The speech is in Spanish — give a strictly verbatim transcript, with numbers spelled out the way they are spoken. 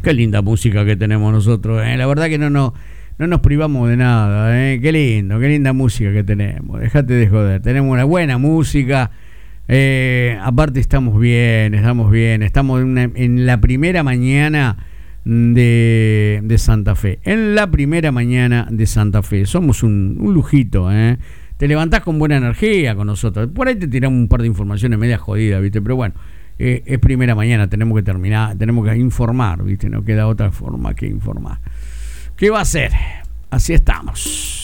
Qué linda música que tenemos nosotros, ¿eh? La verdad que no, no, no nos privamos de nada, ¿eh? Qué lindo, qué linda música que tenemos. Dejate de joder, tenemos una buena música. Eh, aparte estamos bien, estamos bien. Estamos en, una, en la primera mañana de, de Santa Fe. En la primera mañana de Santa Fe. Somos un, un lujito, ¿eh? Te levantás con buena energía con nosotros. Por ahí te tiramos un par de informaciones media jodidas, ¿viste? Pero bueno. Eh, es primera mañana, tenemos que terminar, tenemos que informar, ¿viste? No queda otra forma que informar. ¿Qué va a ser? Así estamos.